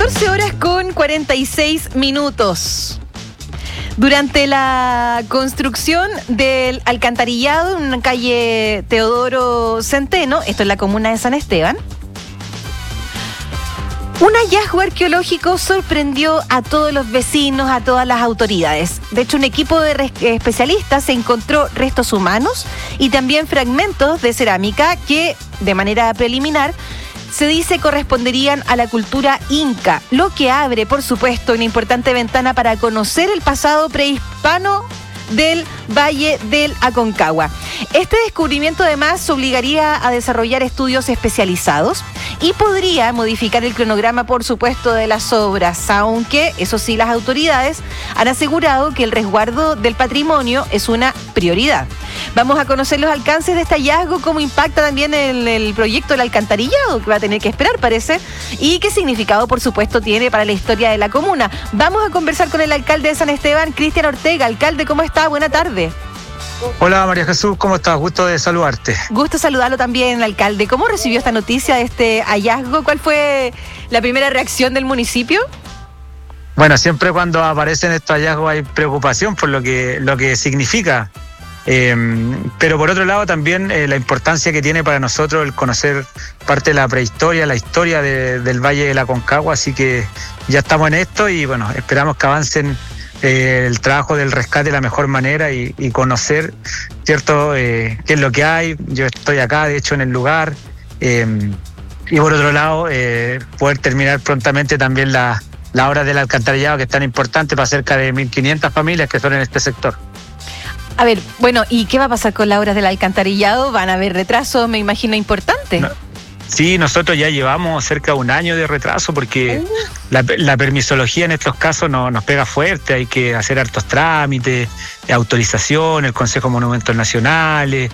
14:46. Durante la construcción del alcantarillado en una calle Teodoro Centeno, esto es la comuna de San Esteban, un hallazgo arqueológico sorprendió a todos los vecinos, a todas las autoridades. De hecho, un equipo de especialistas encontró restos humanos y también fragmentos de cerámica que, de manera preliminar, se dice corresponderían a la cultura inca, lo que abre, por supuesto, una importante ventana para conocer el pasado prehispano del Valle del Aconcagua. Este descubrimiento además obligaría a desarrollar estudios especializados y podría modificar el cronograma, por supuesto, de las obras, aunque, eso sí, las autoridades han asegurado que el resguardo del patrimonio es una prioridad. Vamos a conocer los alcances de este hallazgo, cómo impacta también el proyecto del alcantarillado, que va a tener que esperar, parece, y qué significado, por supuesto, tiene para la historia de la comuna. Vamos a conversar con el alcalde de San Esteban, Cristian Ortega. Alcalde, ¿cómo está? Buena tarde. Hola María Jesús, ¿cómo estás? Gusto de saludarte. Gusto saludarlo también, alcalde. ¿Cómo recibió esta noticia de este hallazgo? ¿Cuál fue la primera reacción del municipio? Bueno, siempre cuando aparecen estos hallazgos hay preocupación por lo que significa. Pero por otro lado también la importancia que tiene para nosotros el conocer parte de la prehistoria, la historia del Valle del Aconcagua, así que ya estamos en esto y bueno, esperamos que avancen el trabajo del rescate de la mejor manera y conocer, ¿cierto?, qué es lo que hay. Yo estoy acá, de hecho, en el lugar, y por otro lado poder terminar prontamente también la obra del alcantarillado, que es tan importante para cerca de 1.500 familias que son en este sector. A ver, bueno, ¿y qué va a pasar con las obras del alcantarillado? ¿Van a haber retrasos, me imagino, importantes? No. Sí, nosotros ya llevamos cerca de un año de retraso porque la permisología en estos casos nos pega fuerte. Hay que hacer hartos trámites, autorización, el Consejo de Monumentos Nacionales,